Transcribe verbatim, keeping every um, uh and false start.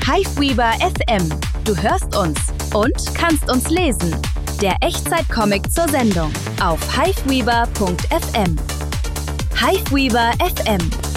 Hiveweaver F M. Du hörst uns und kannst uns lesen. Der Echtzeit-Comic zur Sendung auf hiveweaver punkt f m. Hiveweaver F M.